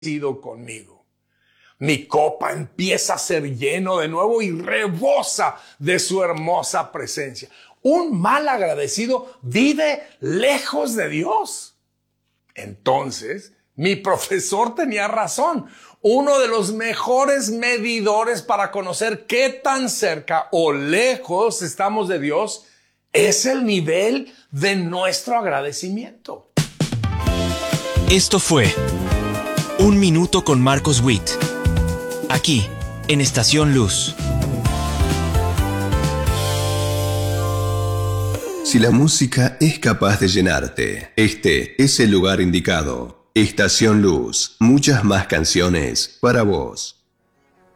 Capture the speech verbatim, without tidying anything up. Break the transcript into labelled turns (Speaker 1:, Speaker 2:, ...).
Speaker 1: sido conmigo. Mi copa empieza a ser lleno de nuevo y rebosa de su hermosa presencia. Un mal agradecido vive lejos de Dios. Entonces, mi profesor tenía razón. Uno de los mejores medidores para conocer qué tan cerca o lejos estamos de Dios es el nivel de nuestro agradecimiento.
Speaker 2: Esto fue Un Minuto con Marcos Witt, aquí en Estación Luz.
Speaker 3: Si la música es capaz de llenarte, este es el lugar indicado. Estación Luz, muchas más canciones para vos.